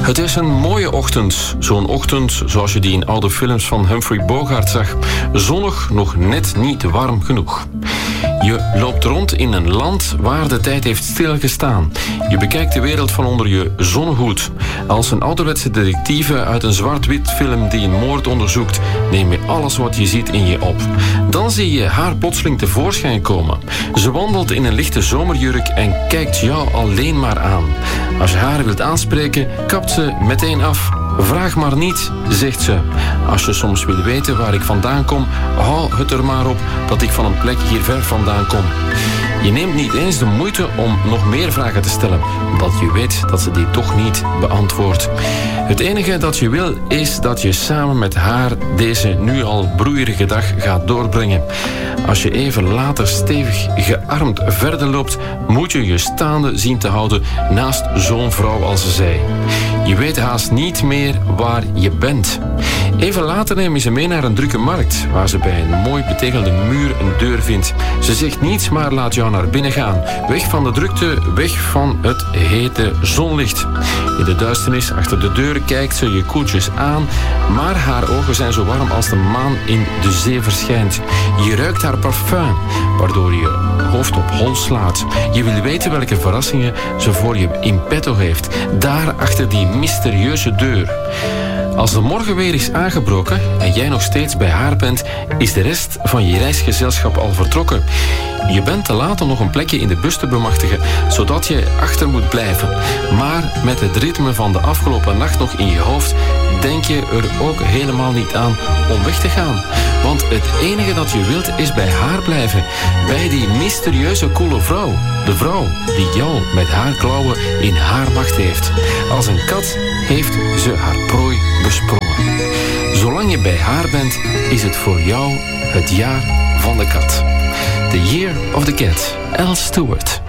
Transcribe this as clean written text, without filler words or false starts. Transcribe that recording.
Het is een mooie ochtend. Zo'n ochtend zoals je die in oude films van Humphrey Bogart zag. Zonnig, nog net niet warm genoeg. Je loopt rond in een land waar de tijd heeft stilgestaan. Je bekijkt de wereld van onder je zonnehoed. Als een ouderwetse detectieve uit een zwart-wit film die een moord onderzoekt, neem je alles wat je ziet in je op. Dan zie je haar plotseling tevoorschijn komen. Ze wandelt in een lichte zomerjurk en kijkt jou alleen maar aan. Als je haar wilt aanspreken, kapt ze meteen af. Vraag maar niet, zegt ze. Als je soms wil weten waar ik vandaan kom, hou het er maar op dat ik van een plek hier ver vandaan kom. Je neemt niet eens de moeite om nog meer vragen te stellen, omdat je weet dat ze die toch niet beantwoordt. Het enige dat je wil is dat je samen met haar deze nu al broeierige dag gaat doorbrengen. Als je even later stevig gearmd verder loopt, moet je je staande zien te houden naast zo'n vrouw als zij. Je weet haast niet meer waar je bent. Even later neem je ze mee naar een drukke markt, waar ze bij een mooi betegelde muur een deur vindt. Ze zegt niets, maar laat jou naar binnen gaan. Weg van de drukte, weg van het hete zonlicht. In de duisternis achter de deur kijkt ze je koeltjes aan, maar haar ogen zijn zo warm als de maan in de zee verschijnt. Je ruikt haar parfum, waardoor je hoofd op hol slaat. Je wil weten welke verrassingen ze voor je in petto heeft, daar achter die mysterieuze deur. Als de morgen weer is aangebroken en jij nog steeds bij haar bent, is de rest van je reisgezelschap al vertrokken. Je bent te laat om nog een plekje in de bus te bemachtigen, zodat je achter moet blijven. Maar met het ritme van de afgelopen nacht nog in je hoofd, denk je er ook helemaal niet aan om weg te gaan. Want het enige dat je wilt is bij haar blijven. Bij die mysterieuze coole vrouw. De vrouw die jou met haar klauwen in haar macht heeft. Als een kat heeft ze haar prooi besprongen. Zolang je bij haar bent, is het voor jou het jaar van de kat. The Year of the Cat. Al Stewart.